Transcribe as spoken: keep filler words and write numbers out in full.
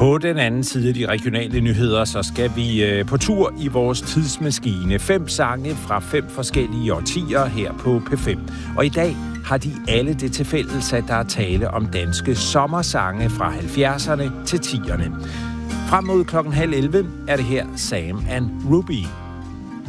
På den anden side af de regionale nyheder, så skal vi øh, på tur i vores tidsmaskine. Fem sange fra fem forskellige årtier her på P fem. Og i dag har de alle det tilfælles, at der er tale om danske sommersange fra halvfjerdserne til tierne. Frem mod klokken halv elleve er det her Sam and Ruby.